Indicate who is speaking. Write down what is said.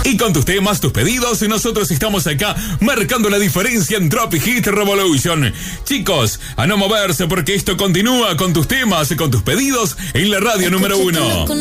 Speaker 1: Y con tus temas, tus pedidos, nosotros estamos acá marcando la diferencia en Drop Hit Revolution. Chicos, a no moverse porque esto continúa con tus temas, con tus pedidos en la radio número 1.